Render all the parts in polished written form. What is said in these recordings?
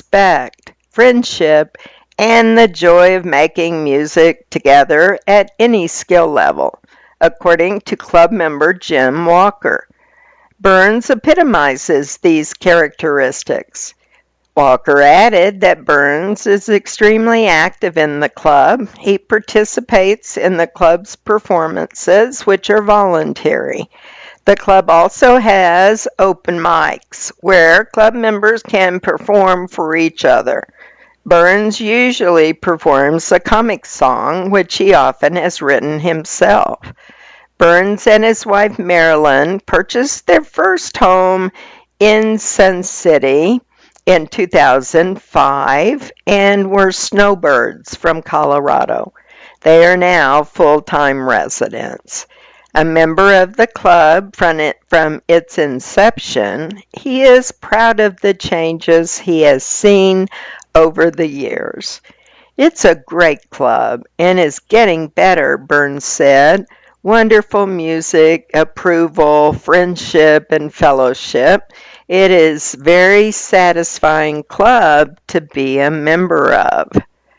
respect, friendship, and the joy of making music together at any skill level, according to club member Jim Walker. Burns epitomizes these characteristics. Walker added that Burns is extremely active in the club. He participates in the club's performances, which are voluntary. The club also has open mics where club members can perform for each other. Burns usually performs a comic song, which he often has written himself. Burns and his wife Marilyn purchased their first home in Sun City in 2005 and were snowbirds from Colorado. They are now full-time residents. A member of the club from its inception, he is proud of the changes he has seen over the years. It's a great club and is getting better, Burns said. Wonderful music, approval, friendship, and fellowship. It is a very satisfying club to be a member of.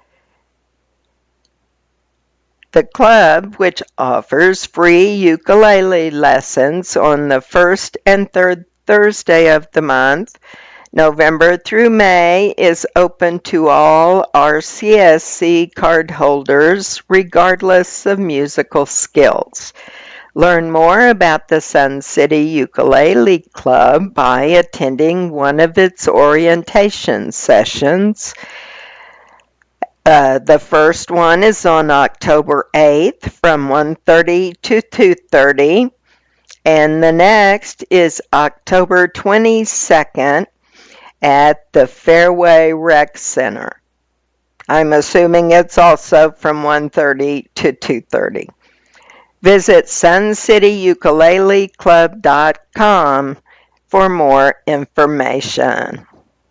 The club, which offers free ukulele lessons on the first and third Thursday of the month, November through May, is open to all RCSC cardholders, regardless of musical skills. Learn more about the Sun City Ukulele Club by attending one of its orientation sessions. The first one is on October 8th from 1:30 to 2:30, and the next is October 22nd at the Fairway Rec Center. I'm assuming it's also from 1:30 to 2:30. Visit suncityukuleleClub.com for more information.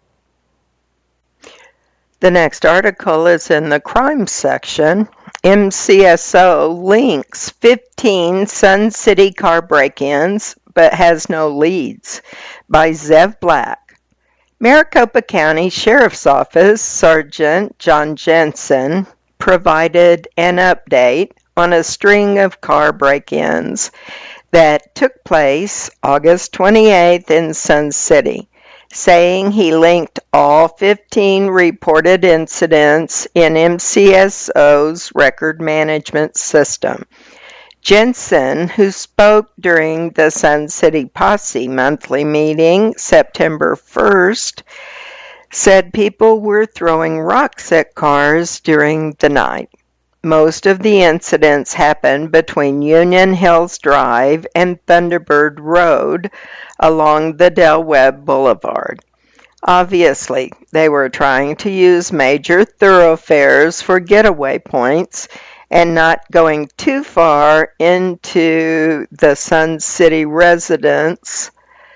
The next article is in the crime section. MCSO links 15 Sun City car break-ins but has no leads, by Zev Black. Maricopa County Sheriff's Office Sergeant John Jensen provided an update on a string of car break-ins that took place August 28th in Sun City, saying he linked all 15 reported incidents in MCSO's record management system. Jensen, who spoke during the Sun City Posse monthly meeting September 1st, said people were throwing rocks at cars during the night. Most of the incidents happened between Union Hills Drive and Thunderbird Road along the Del Webb Boulevard. Obviously, they were trying to use major thoroughfares for getaway points and not going too far into the Sun City residents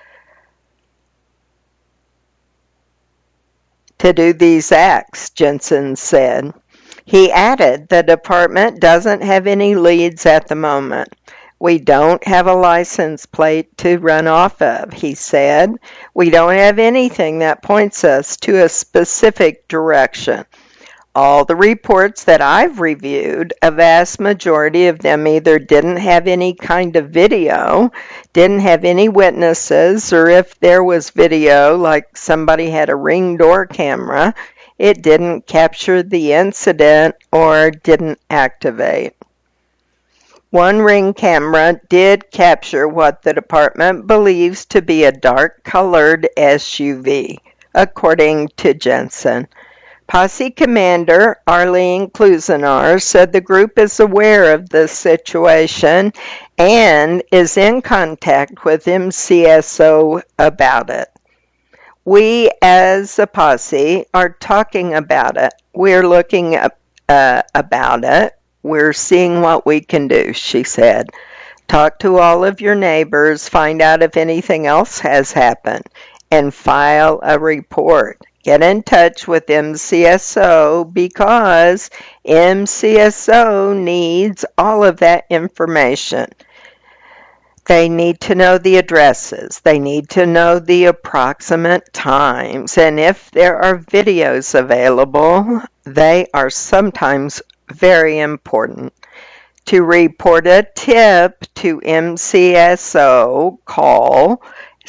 to do these acts, Jensen said. He added the department doesn't have any leads at the moment. We don't have a license plate to run off of, he said. We don't have anything that points us to a specific direction. All the reports that I've reviewed, a vast majority of them either didn't have any kind of video, didn't have any witnesses, or if there was video, like somebody had a Ring door camera, it didn't capture the incident or didn't activate. One Ring camera did capture what the department believes to be a dark-colored SUV, according to Jensen. Posse Commander Arlene Klusenar said the group is aware of the situation and is in contact with MCSO about it. We, as a posse, are talking about it. We're looking about it. We're seeing what we can do, she said. Talk to all of your neighbors, find out if anything else has happened, and file a report. Get in touch with MCSO because MCSO needs all of that information. They need to know the addresses. They need to know the approximate times. And if there are videos available, they are sometimes very important. To report a tip to MCSO, call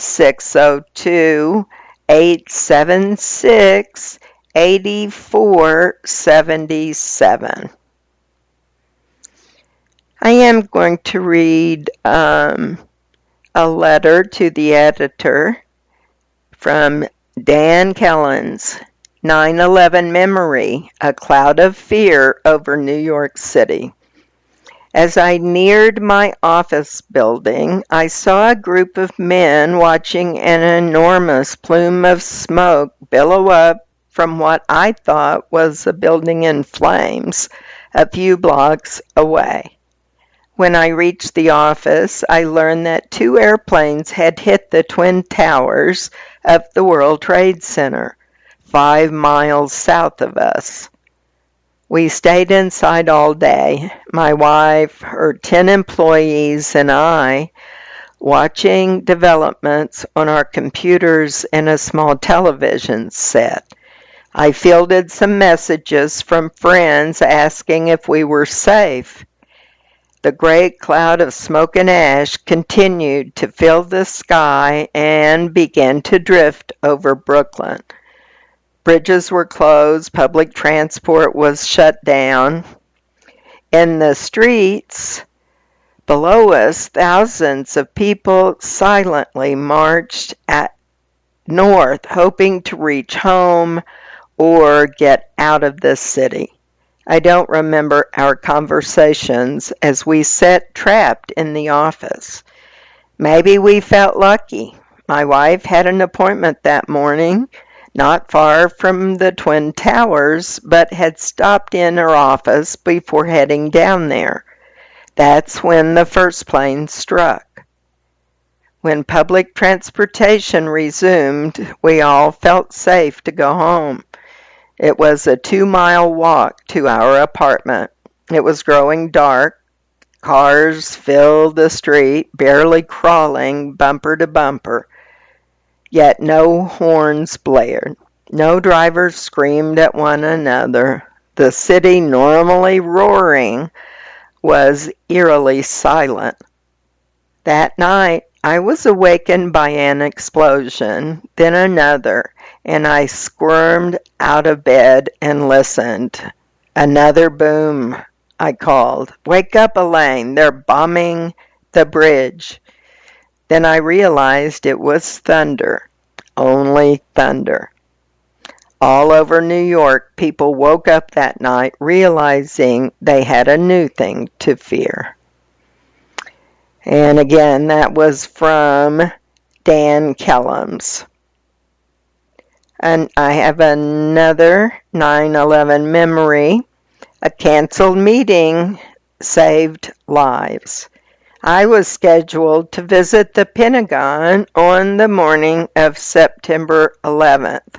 602-876-8477. I am going to read a letter to the editor from Dan Kellens, 9/11 Memory, A Cloud of Fear Over New York City. As I neared my office building, I saw a group of men watching an enormous plume of smoke billow up from what I thought was a building in flames a few blocks away. When I reached the office, I learned that 2 airplanes had hit the Twin Towers of the World Trade Center, 5 miles south of us. We stayed inside all day, my wife, her 10 employees, and I, watching developments on our computers and a small television set. I fielded some messages from friends asking if we were safe. The great cloud of smoke and ash continued to fill the sky and began to drift over Brooklyn. Bridges were closed, public transport was shut down. In the streets below us, thousands of people silently marched north, hoping to reach home or get out of the city. I don't remember our conversations as we sat trapped in the office. Maybe we felt lucky. My wife had an appointment that morning, not far from the Twin Towers, but had stopped in her office before heading down there. That's when the first plane struck. When public transportation resumed, we all felt safe to go home. It was a 2-mile walk to our apartment. It was growing dark. Cars filled the street, barely crawling bumper to bumper. Yet no horns blared. No drivers screamed at one another. The city, normally roaring, was eerily silent. That night, I was awakened by an explosion, then another, and I squirmed out of bed and listened. "Another boom," I called. "Wake up, Elaine, they're bombing the bridge." Then I realized it was thunder, only thunder. All over New York, people woke up that night realizing they had a new thing to fear. And again, that was from Dan Kellens. And I have another 9/11 memory. A canceled meeting saved lives. I was scheduled to visit the Pentagon on the morning of September 11th,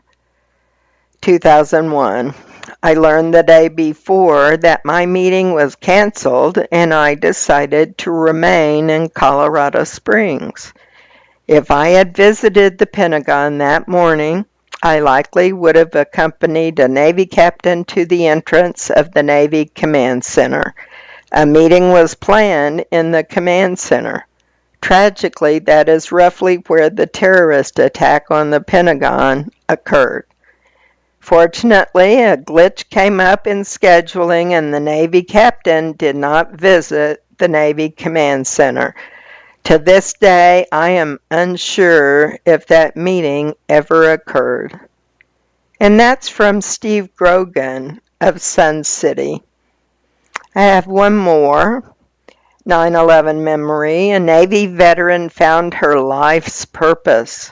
2001. I learned the day before that my meeting was canceled, and I decided to remain in Colorado Springs. If I had visited the Pentagon that morning, I likely would have accompanied a Navy captain to the entrance of the Navy Command Center. A meeting was planned in the Command Center. Tragically, that is roughly where the terrorist attack on the Pentagon occurred. Fortunately, a glitch came up in scheduling, and the Navy captain did not visit the Navy Command Center. To this day, I am unsure if that meeting ever occurred. And that's from Steve Grogan of Sun City. I have one more 9/11 memory. A Navy veteran found her life's purpose.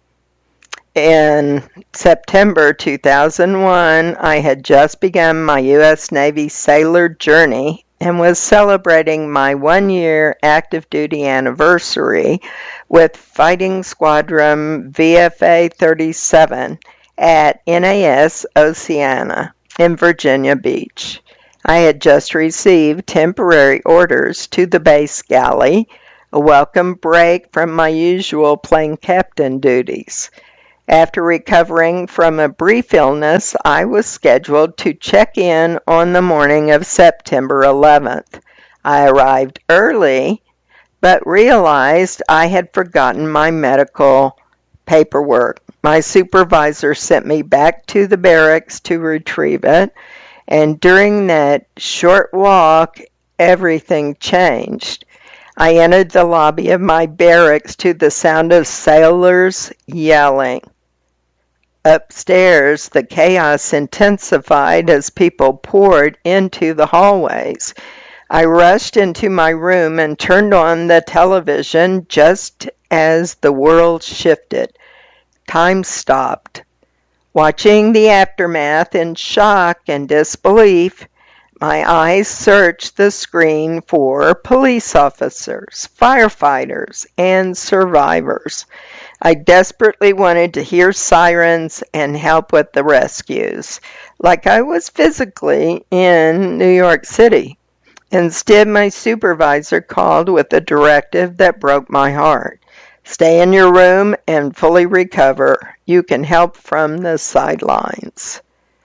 In September 2001, I had just begun my U.S. Navy sailor journey and was celebrating my 1-year active duty anniversary with Fighting Squadron VFA 37 at NAS Oceana in Virginia Beach. I had just received temporary orders to the base galley, a welcome break from my usual plane captain duties. After recovering from a brief illness, I was scheduled to check in on the morning of September 11th. I arrived early, but realized I had forgotten my medical paperwork. My supervisor sent me back to the barracks to retrieve it, and during that short walk, everything changed. I entered the lobby of my barracks to the sound of sailors yelling. Upstairs, the chaos intensified as people poured into the hallways. I rushed into my room and turned on the television just as the world shifted. Time stopped. Watching the aftermath in shock and disbelief, my eyes searched the screen for police officers, firefighters, and survivors. I desperately wanted to hear sirens and help with the rescues, like I was physically in New York City. Instead, my supervisor called with a directive that broke my heart. Stay in your room and fully recover. You can help from the sidelines.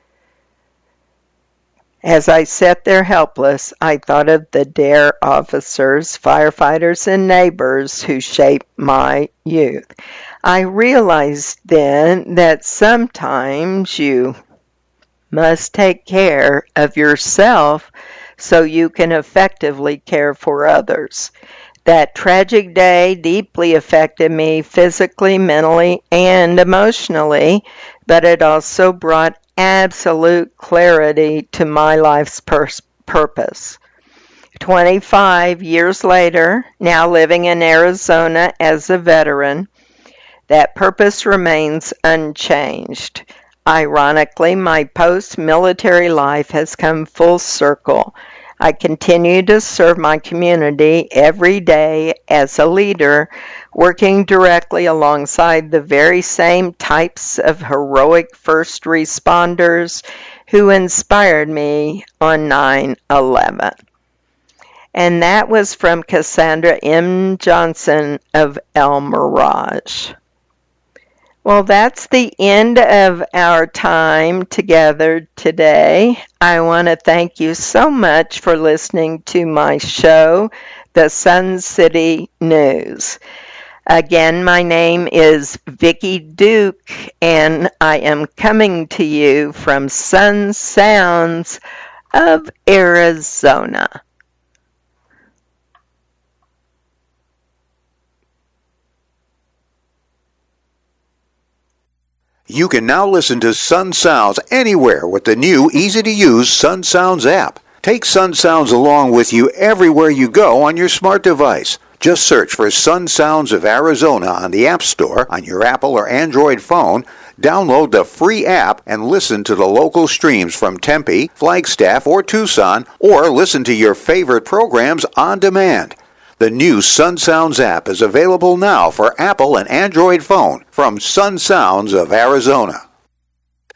As I sat there helpless, I thought of the DARE officers, firefighters, and neighbors who shaped my youth. I realized then that sometimes you must take care of yourself so you can effectively care for others. That tragic day deeply affected me physically, mentally, and emotionally, but it also brought absolute clarity to my life's purpose. 25 years later, now living in Arizona as a veteran, that purpose remains unchanged. Ironically, my post-military life has come full circle. I continue to serve my community every day as a leader, working directly alongside the very same types of heroic first responders who inspired me on 9/11. And that was from Cassandra M. Johnson of El Mirage. Well, that's the end of our time together today. I want to thank you so much for listening to my show, The Sun City News. Again, my name is Vicki Duke, and I am coming to you from Sun Sounds of Arizona. You can now listen to Sun Sounds anywhere with the new, easy-to-use Sun Sounds app. Take Sun Sounds along with you everywhere you go on your smart device. Just search for Sun Sounds of Arizona on the App Store on your Apple or Android phone, download the free app, and listen to the local streams from Tempe, Flagstaff, or Tucson, or listen to your favorite programs on demand. The new Sun Sounds app is available now for Apple and Android phone from Sun Sounds of Arizona.